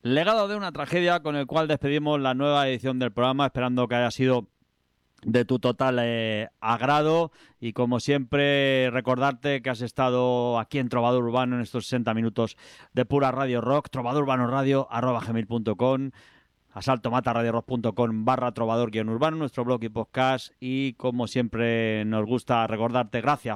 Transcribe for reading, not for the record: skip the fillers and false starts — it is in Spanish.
Legado de una tragedia, con el cual despedimos la nueva edición del programa, esperando que haya sido de tu total agrado, y como siempre recordarte que has estado aquí en Trovador Urbano en estos 60 minutos de pura radio rock. trovadorubanoradio@gmail.com, asaltomataradiorock.com/trovador-urbano, nuestro blog y podcast. Y como siempre nos gusta recordarte, gracias